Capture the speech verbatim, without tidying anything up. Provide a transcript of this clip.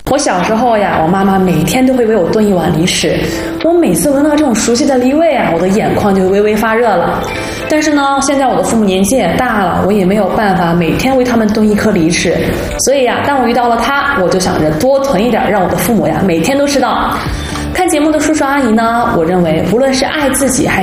我小时候呀，我妈妈每天都会为我炖一碗梨豉，我每次闻到这种熟悉的梨味啊，我的眼眶就微微发热了。但是呢，现在我的父母年纪也大了，我也没有办法每天为他们炖一颗梨豉，所以呀，当我遇到了它，我就想着多囤一点，让我的父母呀每天都吃到。看节目的叔叔阿姨呢，我认为无论是爱自己还